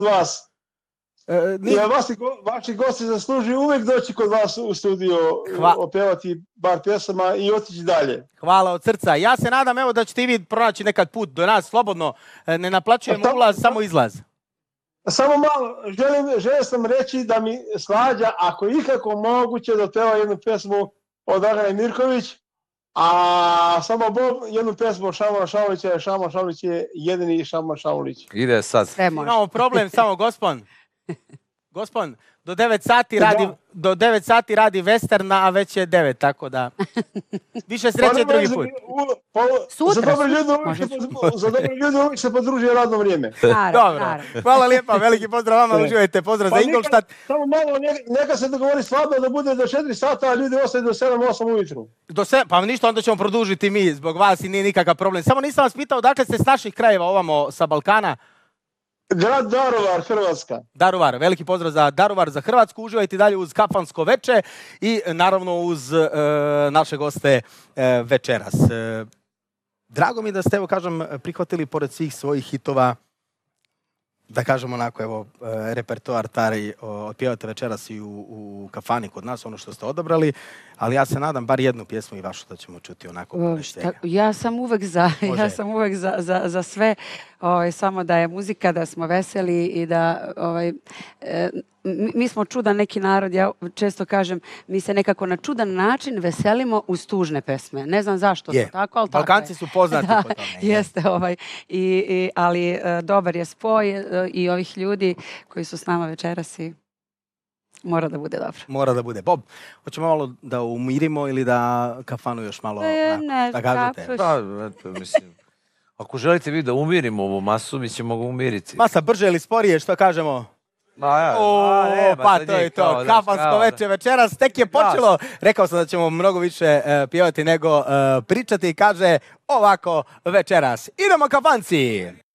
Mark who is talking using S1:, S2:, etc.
S1: vas. Vaši gosti zaslužuju uvijek doći kod vas u studio, opevati bar pjesama i otići dalje.
S2: Hvala od srca. Ja se nadam evo da ćete i vi pronaći nekad put do nas slobodno. Ne naplaćujemo ulaz, samo izlaz.
S1: Samo malo, želim sam reći da mi Slađa, ako je ikako moguće, da peva jednu pjesmu od Dragane Mirković, a samo Bob jednu pjesmu od Šamona Šaulića, jer Šamon Šaulić je jedini Šamon Šaulić.
S3: Ide sad.
S2: Imamo problem samo, Gospon, do 9 sati radi Westerna, a već je 9, tako da više sreće drugi put.
S1: Za dobro ljudi uvijek se podružuje radno vrijeme.
S2: Dobro, hvala lijepa, veliki pozdrav vama, uživajte, pozdrav za Ingolstadt.
S1: Samo malo, neka se dogovori slabo da bude do 4 sata, a ljudi ostaju do 7-8 ujutru.
S2: Pa ništa, onda ćemo produžiti mi zbog vas i nije nikakav problem. Samo nisam vas pitao, dakle ste s naših krajeva ovamo sa Balkana?
S1: Grad Daruvar, Hrvatska.
S2: Daruvar, veliki pozdrav za Daruvar, za Hrvatsku. Uživajte dalje uz kafansko veče i naravno uz naše goste večeras. Drago mi da ste, evo kažem, prihvatili pored svih svojih hitova, da kažem onako, evo, repertoar tari otpjevate večeras i u kafani kod nas, ono što ste odabrali, ali ja se nadam bar jednu pjesmu i vašu da ćemo čuti onako poneštenja.
S4: Ja sam uvek za sve, samo da je muzika, da smo veseli i da mi smo čudan neki narod, ja često kažem, mi se nekako na čudan način veselimo uz tužne pesme. Ne znam zašto to tako, ali tako je.
S2: Balkanci su poznati po tome.
S4: Jeste, ali dobar je spoj i ovih ljudi koji su s nama večeras i mora da bude dobro.
S2: Mora da bude. Bob, hoćemo malo da umirimo ili da kafanu još malo da kažete?
S3: Mislim, ako želite vi da umirimo ovu masu, mi ćemo ga umiriti.
S2: Masa brže ili sporije, što kažemo? Pa to je to, kafansko veče večeras, tek je počelo. Rekao sam da ćemo mnogo više pjevati nego pričati i kaže ovako večeras. Idemo kafanci!